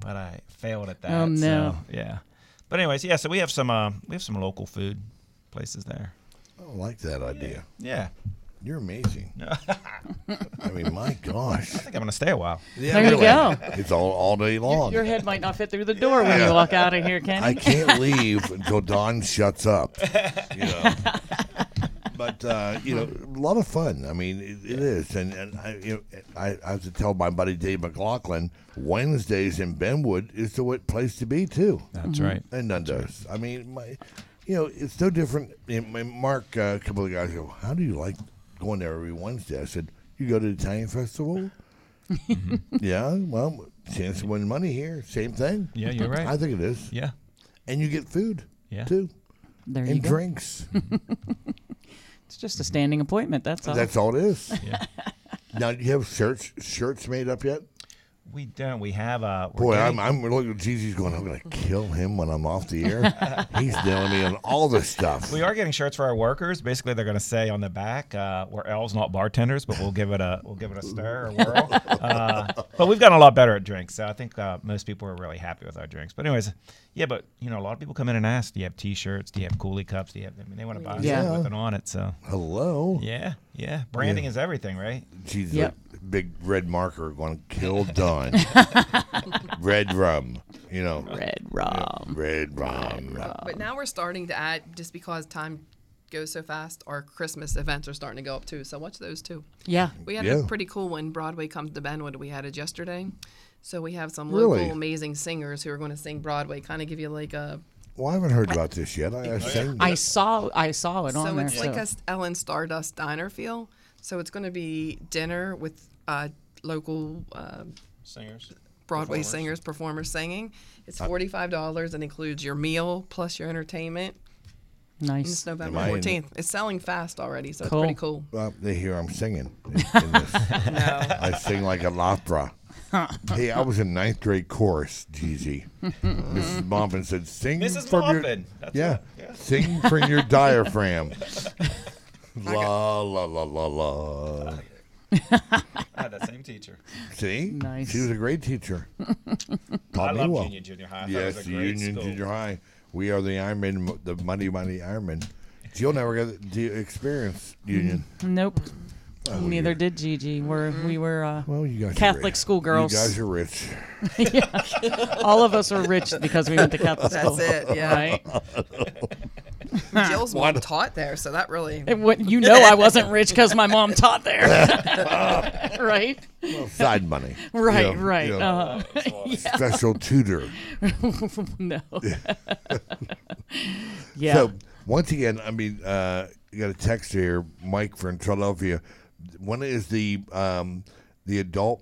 but I failed at that. Oh, no. So, yeah. But anyways, yeah. So we have some local food places there. I like that idea. Yeah. You're amazing. I mean, my gosh. I think I'm gonna stay a while. Yeah, There you go. It's all day long. Your head might not fit through the door when you walk out of here, Kenny. I can't leave until Dawn shuts up. You know. But you know, a lot of fun. I mean, it is, and I have to tell my buddy Dave McLaughlin, Wednesdays in Benwood is the place to be too. That's right. And Dundas. I mean, it's no different. Mark, a couple of guys go, "How do you like going there every Wednesday?" I said, "You go to the Italian festival." Yeah, well, chance to win money here. Same thing. Yeah, you're right. I think it is. Yeah. And you get food too, There you and go. drinks. It's just a standing appointment. That's all. That's all it is. Yeah. Now, do you have shirts made up yet? We don't. We have Boy, I'm looking at Gigi's going, I'm going to kill him when I'm off the air. He's telling me on all this stuff. We are getting shirts for our workers. Basically, they're going to say on the back, "We're elves, not bartenders," but we'll give it a stir or whirl. But we've gotten a lot better at drinks, so I think most people are really happy with our drinks. But anyways, yeah. But a lot of people come in and ask, "Do you have T-shirts? Do you have coolie cups? Do you have?" I mean, they want to buy Yeah. something with it on it. So Hello. yeah. Branding is everything, right? She's Yep. a big red marker going to kill Dawn. Red rum, Red rum. Red rum. But now we're starting to add, just because time goes so fast, our Christmas events are starting to go up too. So watch those too. Yeah. We had Yeah. a pretty cool one. Broadway comes to Benwood. We had it yesterday. So we have some Really? local amazing singers who are going to sing Broadway, kind of give you like a. Well, I haven't heard about this yet. I saw it on So there. it's like a Ellen Stardust diner feel. So it's going to be dinner with local Singers. Broadway singers, performers singing. It's $45 and includes your meal plus your entertainment. And Nice. it's November Am I in 14th. It's selling fast already, so Cool. it's pretty cool. Well, they hear I'm singing in this. I sing like an opera. Hey, I was in 9th grade chorus, Jeezy. Mrs. Bompin said, sing Mrs. from your... Bompin. That's Yeah. right, yeah. Sing from your diaphragm. La, la, la, la, la. I had that same teacher. See? Nice. She was a great teacher. Taught I me love well. Union Junior High. I thought it Yes, was a the great Union school. Junior High. We are the Ironman, the Money Ironman. Jill never got to experience Union. Nope. Oh, Neither did Gigi. We were Well, you guys are Catholic rich. schoolgirls. You guys are rich. all of us are rich because we went to Catholic school. That's it, yeah. Right? Jill's mom taught there, so that really. I wasn't rich because my mom taught there. Right? Well, side money. Right, You know, right. you know, Special tutor. No. Yeah. So, once again, I mean, you got a text here, Mike from Philadelphia. When is the adult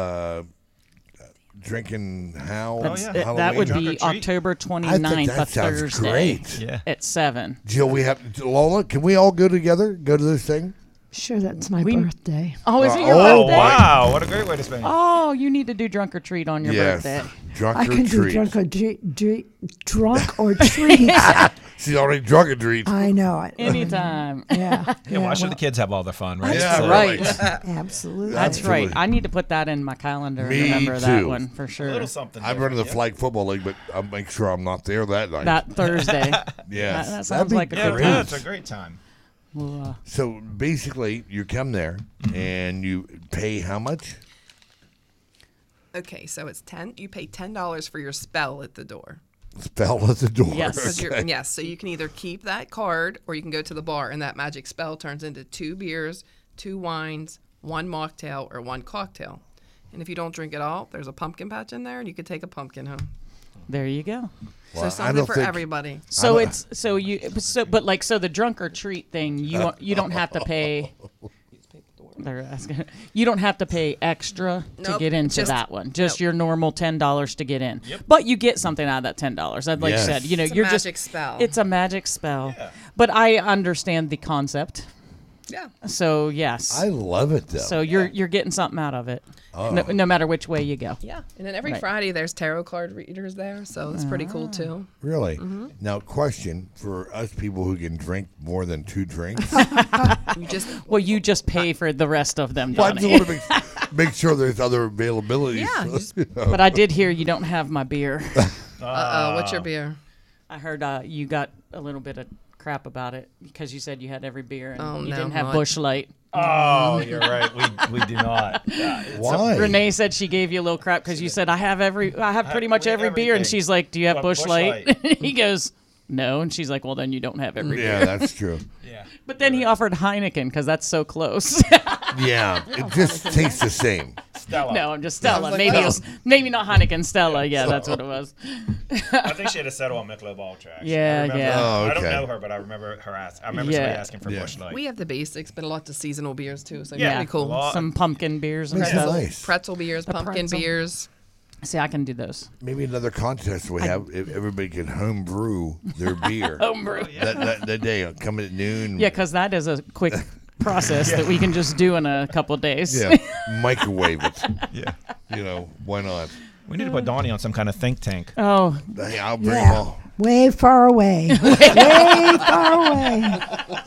drinking how? yeah. That would Trunk or be treat? October I 29th, think a that sounds Thursday great. Yeah. at 7. Jill, Lola, can we all go together? Go to this thing? Sure, that's my birthday. Oh, is it your Oh, birthday? wow. What a great way to spend it. Oh, you need to do drunk or treat on your Yes. birthday. Drunk I or can do treat. drunk or treat. She's already drunk or treat. I know it. Anytime. Yeah. Yeah, why should the kids have all their fun, right? Yeah, So- right. Absolutely. That's Absolutely. right. I need to put that in my calendar. Me Remember that too. one for A sure. little something. I'm running the different, flag football league, but I'll make sure I'm not there that night. That Thursday. yes. that That'd sounds be like a Yeah, good yeah, time. it's a great time. We'll, So basically, you come there and you pay how much? Okay, so it's You pay $10 for your spell at the door. Spell at the door. Yes. 'Cause Okay. yes, so you can either keep that card or you can go to the bar, and that magic spell turns into 2 beers, 2 wines, 1 mocktail, or 1 cocktail. And if you don't drink it all, there's a pumpkin patch in there, and you could take a pumpkin home. there you go. Well, So I something don't for think- everybody. So the drunk or treat thing, you don't have to pay. They're asking. You don't have to pay extra to Nope, get into just- that one. Just nope. your normal $10 to get in. But you get something out of that $10. Like Yes. you said, It's a you're magic just spell. It's a magic spell. But I understand the concept. Yeah. So yes. I love it though. So you're getting something out of it, no matter which way you go. Yeah. And then every Right. Friday there's tarot card readers there, so that's pretty cool too. Really? Now, question for us people who can drink more than 2 drinks. You just Well, you just pay for the rest of them. Well, I Donnie. just want to make, make sure there's other availabilities. Yeah, you just- But I did hear you don't have my beer. What's your beer? I heard you got a little bit of crap about it because you said you had every beer and Oh, you no, didn't have not- Busch Light. Oh, you're right. We do not. Why? Renee said she gave you a little crap because you said I have pretty much we have every beer, and everything. she's like, "Do you have What, Busch Busch Light?" He goes, "No," and she's like, "Well, then you don't have every beer." Yeah, that's true. Yeah. But then he offered Heineken because that's so close. Yeah, it just tastes the same. Stella. No, I'm just Stella. I was like, Maybe oh. it was maybe not Heineken, Stella. Yeah, that's what it was. I think she had to settle on Michelob Ultra. Actually. Yeah, I remember- yeah. Oh, I don't okay. know her, but I remember her I remember Yeah. somebody asking for Yeah. Busch Light. We have the basics, but a lot of seasonal beers too. So Yeah. pretty cool. Lot. Some pumpkin beers and That's stuff. nice. Pretzel beers, pumpkin pretzel. beers. See, I can do those. Maybe another contest we have if everybody can home brew their beer. Homebrew. That day, come at noon. Yeah, because that is a quick process that we can just do in a couple of days. Yeah, microwave it. Yeah. You know, why not? We need to put Donnie on some kind of think tank. Oh, Hey, I'll bring them Yeah. all. Way far away. Way far away.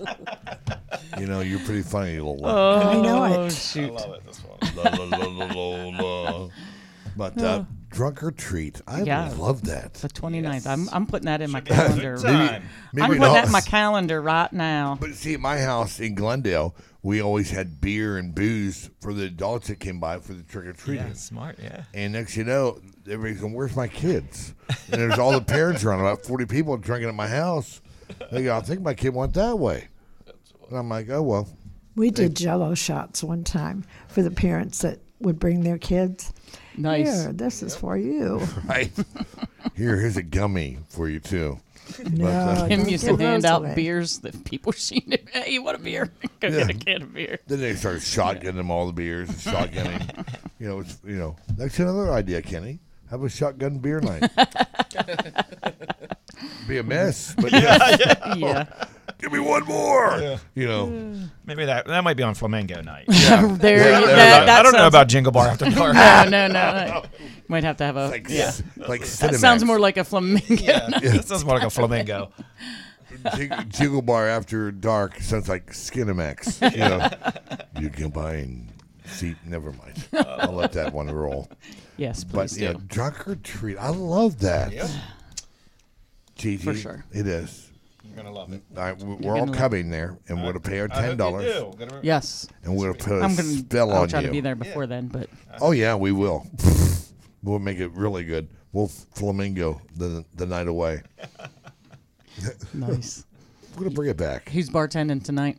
You know, you're pretty funny, little one. I know oh it. shoot. I love it. This one. La, la, la, la, la, la. But drunk or treat, I Yeah. love that. The 29th. Yes. I'm putting that in my Should be a good calendar. time. Maybe I'm putting that not. in my calendar right now. But see, at my house in Glendale, we always had beer and booze for the adults that came by for the trick or treating. Yeah, smart. Yeah. And next you know, everybody's going, "Where's my kids?" And there's all the parents around, about 40 people drinking at my house. They go, "I think my kid went that way." And I'm like, "Oh well." We did Jello shots one time for the parents that would bring their kids. Nice. Here, this is for you. Right. Here's a gummy for you too. No, Him don't used give to hand those out away. beers that people seen it. Hey, you want a beer? Go Yeah. get a can of beer. Then they started shotgunning them all the beers, and shotgunning. That's another idea, Kenny. Have a shotgun beer night. Be a mess, but Yeah. give me one more. You know, Maybe that might be on Flamingo night. There, Yeah, you- there you that, go. that I don't know sounds- about Jingle Bar after dark. No. Might have to have a. like yeah. like That sounds Cinemax. more like a flamingo. Yeah, that sounds more like a flamingo. Jiggle Bar after dark sounds like Skinemax. You know, you can buy and see. Never mind. I'll let that one roll. Yes, But please yeah, do. drunk or treat. I love that. Yep. Gigi, For sure. it is. You're gonna love it. All right, we're gonna all love coming there, and we're going to pay our I hope $10, you do. Gonna- Yes. and we're going to put a I'm gonna. spell I'll on try you. to be there before then, but Oh yeah, we will. We'll make it really good. We'll flamingo the night away. nice. We're gonna bring it back. Who's bartending tonight?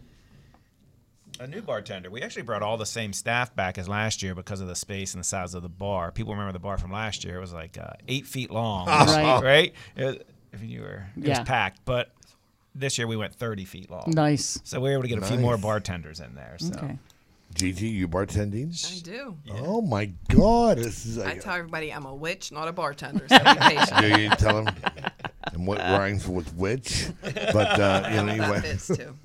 A new bartender. We actually brought all the same staff back as last year because of the space and the size of the bar. People remember the bar from last year. It was like 8 feet long. Right. Right? If you were, it Yeah. was packed. But this year we went 30 feet long. Nice. So we were able to get a few Nice. more bartenders in there. So. Okay. Gigi, you bartending? I do. Oh my God, this is I like. tell everybody I'm a witch, not a bartender. So be patient. Do you tell them? And what rhymes with witch? But anyway. That fits too.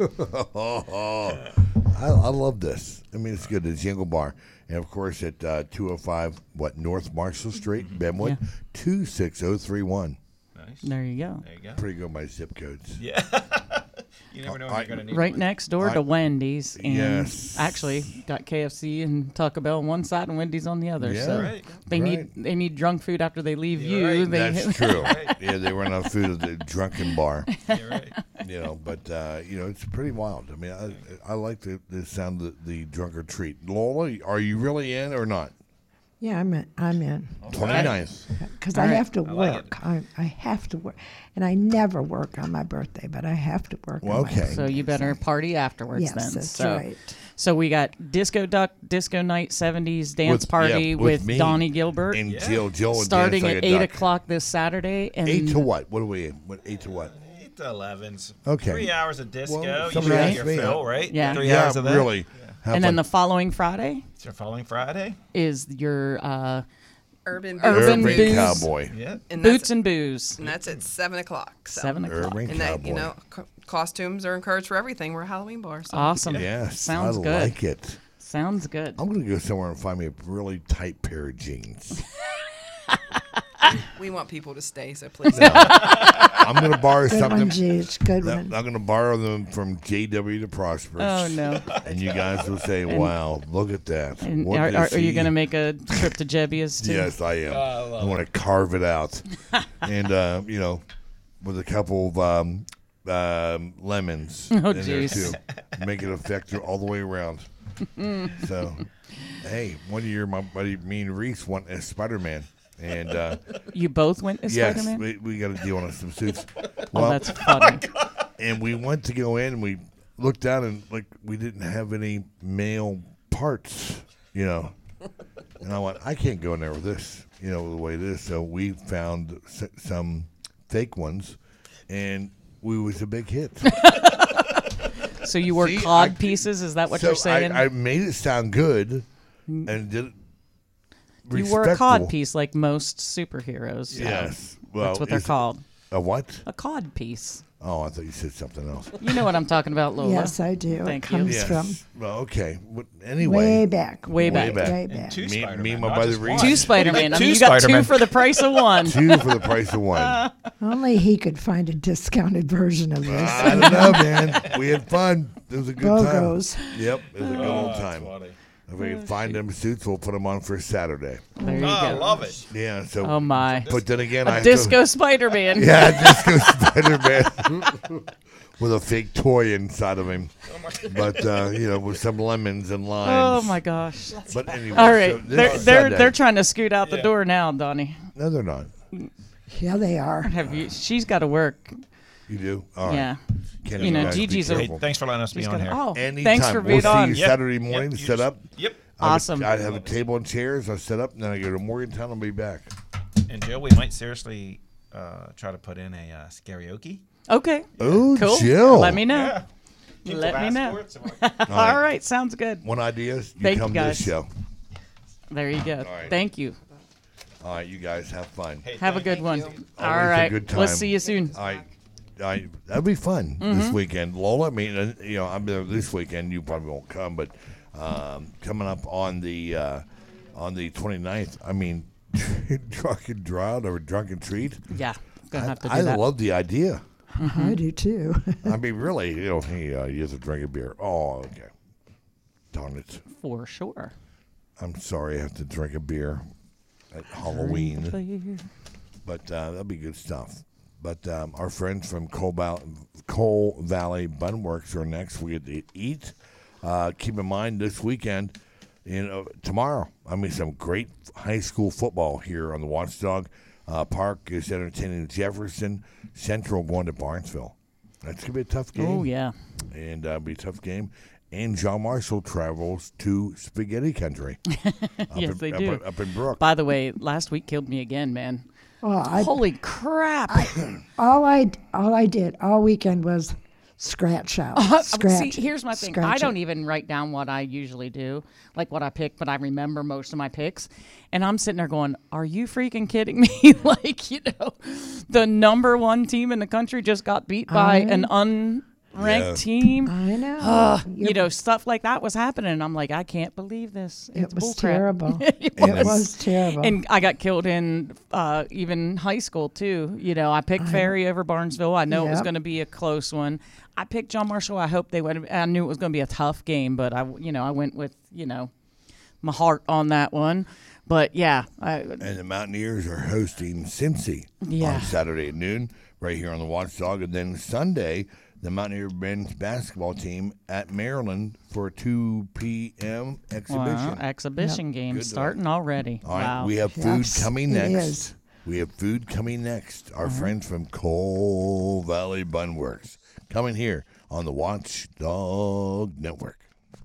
I love this. I mean, it's good. It's Jingle Bar. And, of course, at 205, North Marshall Street, Benwood, 26031. Nice. There you go. There you go. Pretty good, my zip codes. Yeah. You never know when you're going to need Right one. next door to Wendy's, and Yes. actually got KFC and Taco Bell on one side and Wendy's on the other. Yeah. So Right. they Right. need drunk food after they leave You're you. right. They, That's true. Right. Yeah, they run out of food at the drunken bar. You're right. But it's pretty wild. I mean, I like the sound of the drunk or treat. Lola, are you really in or not? Yeah, I'm in. 29th. Because All I right. have to like work. I have to work. And I never work on my birthday, but I have to work. Well, on my okay. so you better party afterwards Yes, then. that's so, right. So we got Disco Duck, Disco Night 70s dance With- party yeah, with me Donnie Gilbert. And Yeah. Jill would starting dance like at a 8 duck. o'clock this Saturday. And 8 to what? What are we? 8 to what? 8 to 11's. Okay. 3 hours of disco. Well, you somebody should asked get me, your fill, right? Yeah. 3 Yeah, hours of that. really. Have and then the fun. following Friday So following Friday. is your Urban Urban Booze. Booze. Cowboy. Yeah. And Boots that's, and Booze. and that's at 7 o'clock. So. 7 o'clock. Urban And that, Cowboy. costumes are encouraged for everything. We're a Halloween bar. So. Awesome. Yes, Sounds I good. like it. Sounds good. I'm going to go somewhere and find me a really tight pair of jeans. We want people to stay, so please. I'm going to borrow Good one, something. Jeez. Good I'm one. going to borrow them from JW to Prosperous. Oh no! And you guys will say, "Wow, look at that!" And What are is you he- going to make a trip to Jebbia's too? Yes, I am. I want to carve it out, and with a couple of lemons Oh, in there jeez. too, make it effective all the way around. So, hey, one year my buddy, me and Reese went as Spider-Man, and You both went as yes, Spider-Man? we got a deal on some suits. Oh, that's funny. And we went to go in, and we looked down, and like we didn't have any male parts, And I went, I can't go in there with this, the way it is. So we found some fake ones, and we was a big hit. So you wore See, cod pieces? Is that what so you're saying? I made it sound good, and did it you wore a respectful. cod piece like most superheroes. so Yes. Well, that's what they're is it called. A what? A cod piece. Oh, I thought you said something else. You know what I'm talking about, Lola. Yes, I do. Thank it you. comes Yes. from Well, okay. But anyway. way back. Way back. Way And back. two Me- Spider-Man, me and my not brother just Reese. one. Two Spider-Man. I mean, Two you got two Spider-Man. for the price of one. 2 for the price of 1. Only he could find a discounted version of this. I don't know, man. We had fun. It was a good Bogos. time. Yep, it was a good old That's time. funny. If we can find them suits, we'll put them on for Saturday. There you I go. love it. Yeah. So. Oh my. But then again, I A have disco Spider-Man. To, yeah, disco Spider-Man with a fake toy inside of him. But with some lemons and limes. Oh my gosh. But anyway. All right. so this they're Sunday- trying to scoot out the door now, Donnie. No, they're not. Yeah, they are. Have you? She's got to work. You do. All right. Yeah. Kenny, You know, guys be Gigi's a- Hey, careful. thanks for letting us be She's on got. here. Oh, Anytime. thanks for being we'll on. See you Saturday morning. you Set just- up. Yep. Awesome. I have a table and chairs. I set up, and then I go to Morgantown. I'll be back. And Jill, we might seriously try to put in a karaoke. Okay. Oh, Cool. Jill. Let me know. Yeah. People Let me ask know. for it, so I- All right. Sounds good. One idea is you Thank you, come to guys. this show. There you go. right. Thank you. All right, you guys have fun. Hey, Have a thank good you. one. Always All a right. good We'll time. see you soon. That'd be fun Mm-hmm. this weekend. Lola, I mean, I'm there this weekend. You probably won't come, but coming up on the 29th, I mean, drunken drive or drunken treat. Yeah. Gonna have to do I that. love the idea. I do too. I mean, really, he has a drink of beer. Oh, okay. Darn it. For sure. I'm sorry I have to drink a beer at Halloween. But that'll be good stuff. But our friends from Coal Valley Bun Works are next. We get to eat. Keep in mind this weekend, tomorrow, some great high school football here on the Watchdog. Park is entertaining Jefferson. Central going to Barnesville. That's going to be a tough game. Oh yeah. And it'll be a tough game. And John Marshall travels to Spaghetti Country. Yes, they do. Up in Brook. By the way, last week killed me again, man. Well, Holy crap! all I did all weekend was scratch out. Scratch. See, here's my thing. scratch I it. don't even write down what I usually do, like what I pick, but I remember most of my picks. And I'm sitting there going, "Are you freaking kidding me?" The number one team in the country just got beat by an unranked Yeah. team. I know. Stuff like that was happening. And I'm like, I can't believe this. It's It was bullcrap. terrible. It It was terrible. And I got killed in even high school too. I picked Ferry over Barnesville. I know it was Yep. going to be a close one. I picked John Marshall. I hoped they would. I knew it was going to be a tough game, but I went with my heart on that one. But yeah, And the Mountaineers are hosting Cincy Yeah. on Saturday at noon right here on the Watchdog. And then Sunday, the Mountaineer men's basketball team at Maryland for a 2 p.m. exhibition. exhibition game Good starting already. All right, Wow. we have food Yes, coming it next. is. We have food coming next. Our Uh-huh. friends from Coal Valley Bun Works coming here on the Watchdog Network.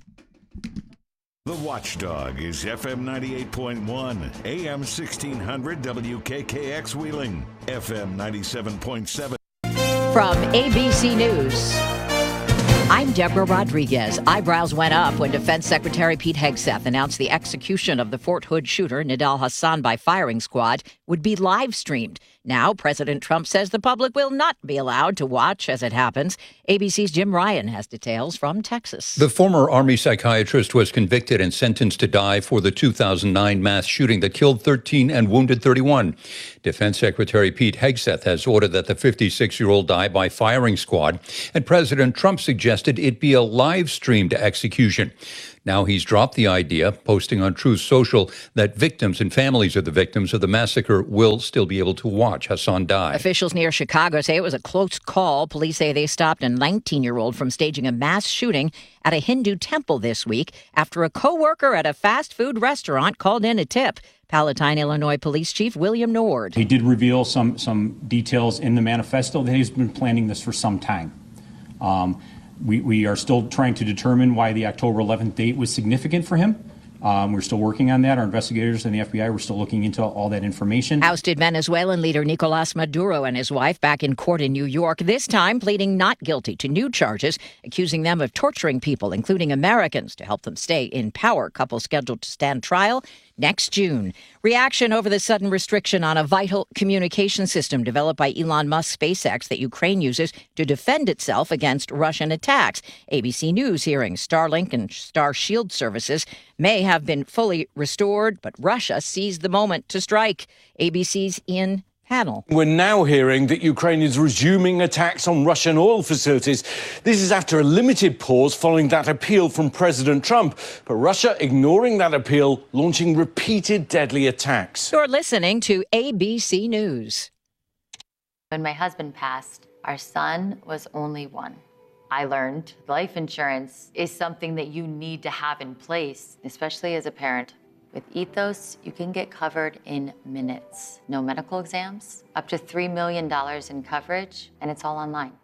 The Watchdog is FM 98.1, AM 1600 WKKX Wheeling, FM 97.7. From ABC News. I'm Deborah Rodriguez. Eyebrows went up when Defense Secretary Pete Hegseth announced the execution of the Fort Hood shooter, Nidal Hasan, by firing squad would be live streamed. Now, President Trump says the public will not be allowed to watch as it happens. ABC's Jim Ryan has details from Texas. The former Army psychiatrist was convicted and sentenced to die for the 2009 mass shooting that killed 13 and wounded 31. Defense Secretary Pete Hegseth has ordered that the 56-year-old die by firing squad, and President Trump suggested it be a live-streamed execution. Now he's dropped the idea, posting on Truth Social that victims and families of the victims of the massacre will still be able to watch Hasan die. Officials near Chicago say it was a close call. Police say they stopped a 19-year-old from staging a mass shooting at a Hindu temple this week after a co-worker at a fast food restaurant called in a tip. Palatine, Illinois Police Chief William Nord. He did reveal some details in the manifesto that he's been planning this for some time. We are still trying to determine why the October 11th date was significant for him. We're still working on that. Our investigators and the FBI, we're still looking into all that information. Ousted Venezuelan leader Nicolas Maduro and his wife back in court in New York, this time pleading not guilty to new charges, accusing them of torturing people, including Americans, to help them stay in power. Couple scheduled to stand trial next June. Reaction over the sudden restriction on a vital communication system developed by Elon Musk's SpaceX that Ukraine uses to defend itself against Russian attacks. ABC News hearing Starlink and Starshield services may have been fully restored, but Russia seized the moment to strike. ABC's Ian Panel. We're now hearing that Ukraine is resuming attacks on Russian oil facilities. This is after a limited pause following that appeal from President Trump. But Russia, ignoring that appeal, launching repeated deadly attacks. You're listening to ABC News. When my husband passed, our son was only one. I learned life insurance is something that you need to have in place, especially as a parent. With Ethos, you can get covered in minutes. No medical exams, up to $3 million in coverage, and it's all online.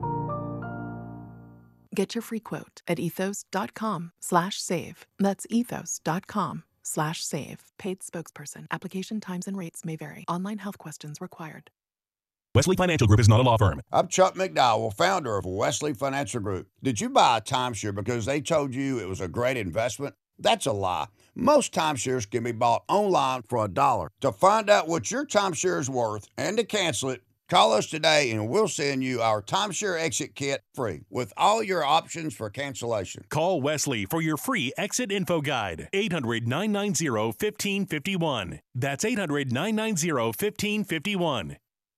Get your free quote at ethos.com/save. That's ethos.com/save. Paid spokesperson. Application times and rates may vary. Online health questions required. Wesley Financial Group is not a law firm. I'm Chuck McDowell, founder of Wesley Financial Group. Did you buy a timeshare because they told you it was a great investment? That's a lie. Most timeshares can be bought online for $1. To find out what your timeshare is worth and to cancel it, call us today and we'll send you our timeshare exit kit free with all your options for cancellation. Call Wesley for your free exit info guide. 800-990-1551. That's 800-990-1551.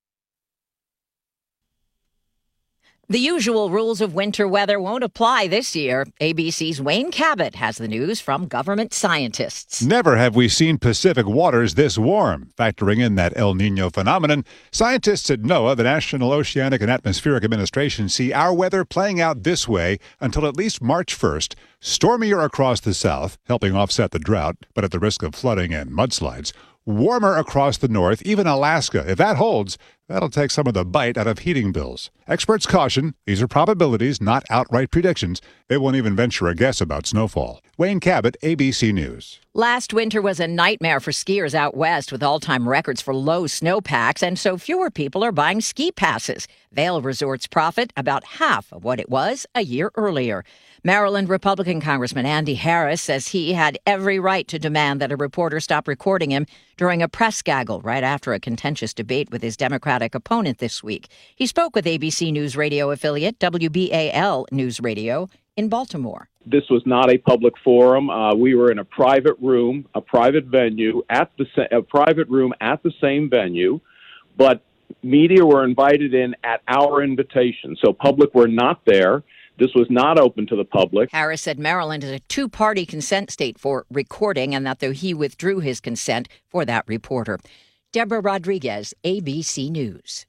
The usual rules of winter weather won't apply this year. ABC's Wayne Cabot has the news from government scientists. Never have we seen Pacific waters this warm. Factoring in that El Niño phenomenon, scientists at NOAA, the National Oceanic and Atmospheric Administration, see our weather playing out this way until at least March 1st. Stormier across the south, helping offset the drought, but at the risk of flooding and mudslides. Warmer across the north, even Alaska. If that holds, that'll take some of the bite out of heating bills. Experts caution these are probabilities, not outright predictions. They won't even venture a guess about snowfall. Wayne Cabot, ABC News. Last winter was a nightmare for skiers out west with all-time records for low snowpacks, and so fewer people are buying ski passes. Vail Resorts profit about half of what it was a year earlier. Maryland Republican Congressman Andy Harris says he had every right to demand that a reporter stop recording him during a press gaggle right after a contentious debate with his Democratic opponent this week. He spoke with ABC News Radio affiliate WBAL News Radio in Baltimore. This was not a public forum. We were in a private room, a private venue, a private room at the same venue, but media were invited in at our invitation. So public were not there. This was not open to the public. Harris said Maryland is a two-party consent state for recording and that though he withdrew his consent for that reporter. Deborah Rodriguez, ABC News.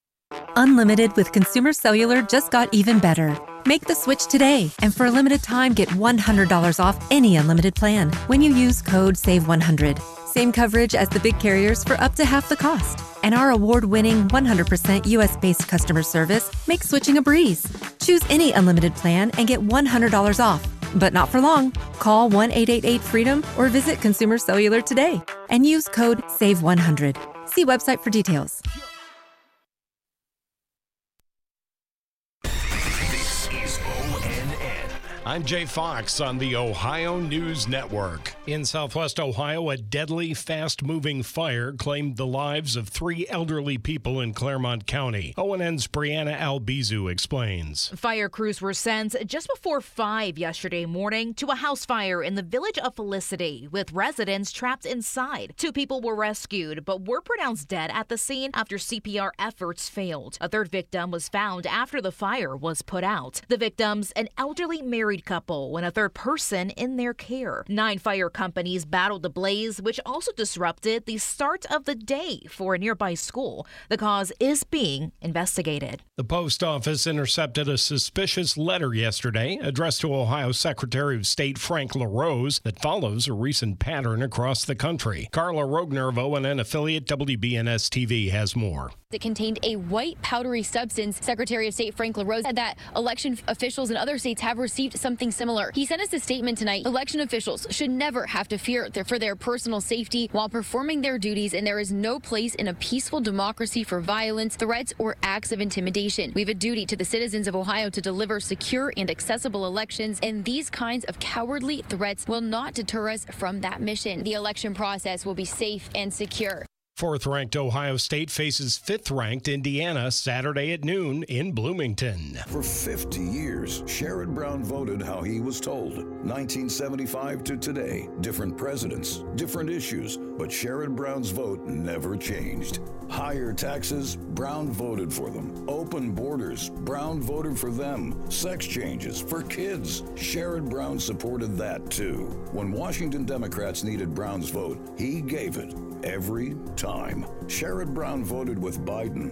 Unlimited with Consumer Cellular just got even better. Make the switch today, and for a limited time, get $100 off any unlimited plan when you use code SAVE100. Same coverage as the big carriers for up to half the cost. And our award-winning 100% U.S.-based customer service makes switching a breeze. Choose any unlimited plan and get $100 off. But not for long. Call 1-888-FREEDOM or visit Consumer Cellular today and use code SAVE100. See website for details. This is ONN. I'm Jay Fox on the Ohio News Network. In southwest Ohio, a deadly, fast-moving fire claimed the lives of 3 elderly people in Clermont County. ONN's Brianna Albizu explains. Fire crews were sent just before 5 yesterday morning to a house fire in the village of Felicity, with residents trapped inside. 2 people were rescued, but were pronounced dead at the scene after CPR efforts failed. A 3rd victim was found after the fire was put out. The victims, an elderly married couple and a 3rd person in their care. 9 fire companies battled the blaze, which also disrupted the start of the day for a nearby school. The cause is being investigated. The post office intercepted a suspicious letter yesterday addressed to Ohio Secretary of State Frank LaRose that follows a recent pattern across the country. Carla Rogner of ONN affiliate WBNS-TV has more. It contained a white powdery substance. Secretary of State Frank LaRose said that election officials in other states have received something similar. He sent us a statement tonight. Election officials should never have to fear for their personal safety while performing their duties, and there is no place in a peaceful democracy for violence, threats, or acts of intimidation. We have a duty to the citizens of Ohio to deliver secure and accessible elections, and these kinds of cowardly threats will not deter us from that mission. The election process will be safe and secure. 4th-ranked Ohio State faces 5th-ranked Indiana Saturday at noon in Bloomington. For 50 years, Sherrod Brown voted how he was told. 1975 to today, different presidents, different issues, but Sherrod Brown's vote never changed. Higher taxes, Brown voted for them. Open borders, Brown voted for them. Sex changes for kids, Sherrod Brown supported that too. When Washington Democrats needed Brown's vote, he gave it. Every time. Sherrod Brown voted with Biden,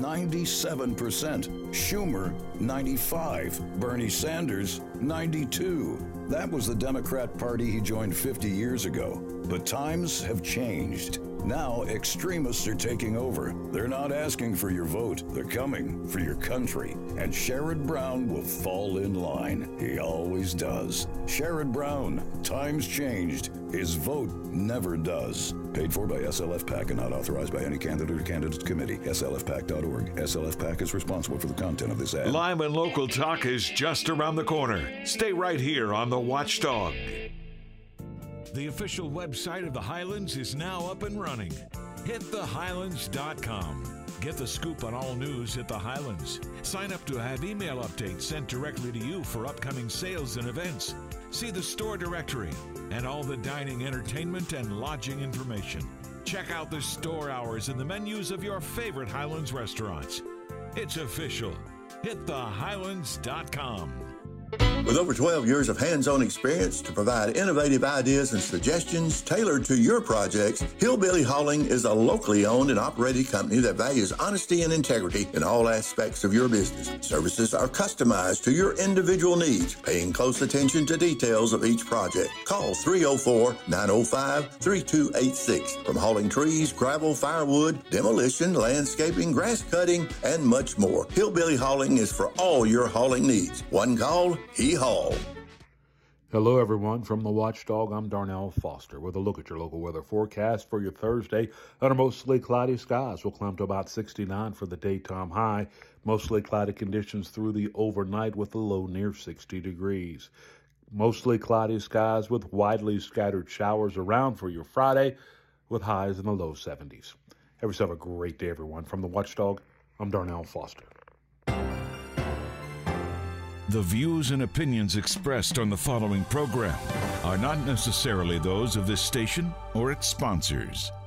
97%. Schumer, 95%. Bernie Sanders, 92%. That was the Democrat Party he joined 50 years ago. But times have changed. Now extremists are taking over. They're not asking for your vote. They're coming for your country. And Sherrod Brown will fall in line. He always does. Sherrod Brown. Times changed. His vote never does. Paid for by SLF PAC and not authorized by any candidate or candidates committee. SLFPAC.org. SLF PAC is responsible for the content of this ad. Live and local talk is just around the corner. Stay right here on The Watchdog. The official website of the Highlands is now up and running. HitTheHighlands.com. Get the scoop on all news at the Highlands. Sign up to have email updates sent directly to you for upcoming sales and events. See the store directory and all the dining, entertainment, and lodging information. Check out the store hours and the menus of your favorite Highlands restaurants. It's official. HitTheHighlands.com. With over 12 years of hands-on experience to provide innovative ideas and suggestions tailored to your projects, Hillbilly Hauling is a locally owned and operated company that values honesty and integrity in all aspects of your business. Services are customized to your individual needs, paying close attention to details of each project. Call 304-905-3286. From hauling trees, gravel, firewood, demolition, landscaping, grass cutting, and much more. Hillbilly Hauling is for all your hauling needs. One call, he haul. Hello, everyone. From the Watchdog, I'm Darnell Foster with a look at your local weather forecast for your Thursday. Under mostly cloudy skies, we'll climb to about 69 for the daytime high. Mostly cloudy conditions through the overnight with a low near 60 degrees. Mostly cloudy skies with widely scattered showers around for your Friday with highs in the low 70s. Have yourself a great day, everyone. From the Watchdog, I'm Darnell Foster. The views and opinions expressed on the following program are not necessarily those of this station or its sponsors.